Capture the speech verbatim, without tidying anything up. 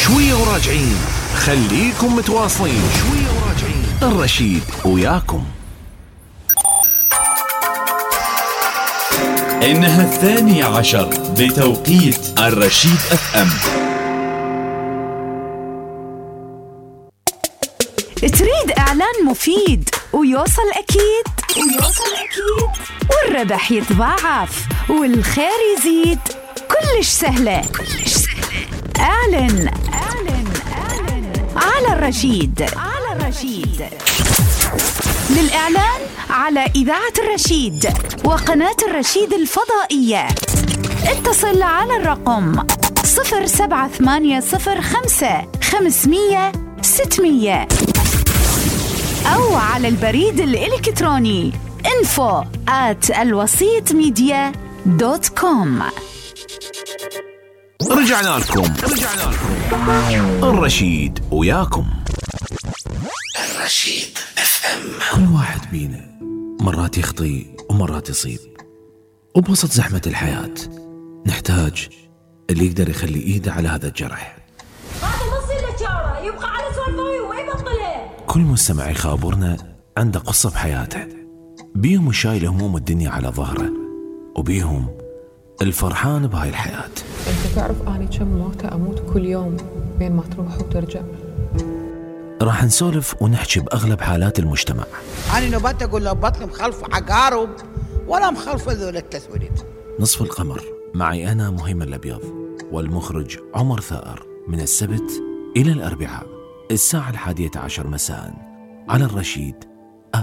شوية وراجعين، خليكم متواصلين. شوية وراجعين، الرشيد وياكم. إنها الثانية عشر بتوقيت الرشيد أف أم. تريد إعلان مفيد ويوصل أكيد ويوصل أكيد والربح يتضاعف والخير يزيد؟ كلش سهلة كلش سهلة. أعلن أعلن أعلن على الرشيد على الرشيد. للإعلان على إذاعة الرشيد وقناة الرشيد الفضائية اتصل على الرقم صفر سبعة ثمانية صفر خمسة خمسمية ستمية أو على البريد الإلكتروني info at الوسيط ميديا دوت كوم. رجعنا لكم رجعنا لكم الرشيد وياكم. الرشيد اف ام. كل واحد بينا مرات يخطي ومرات يصيب، وبوسط زحمة الحياة نحتاج اللي يقدر يخلي ايده على هذا الجرح. هذا ما يصير له شاره، يبقى على سوالفه ويبطله. كل مستمع يخابرنا عنده قصة بحياته، بيهم شايل هموم الدنيا على ظهره، وبيهم الفرحان بهاي الحياة. انت تعرف اني كم موتة اموت كل يوم بين ما تروح وترجع. راح نسولف ونحكي بأغلب حالات المجتمع. أنا نبات أقول له بطن مخلف عقارب ولا مخلف ذول التسويد. نصف القمر معي أنا مهم الأبيض، والمخرج عمر ثائر، من السبت إلى الأربعاء الساعة الحادية عشر مساء على الرشيد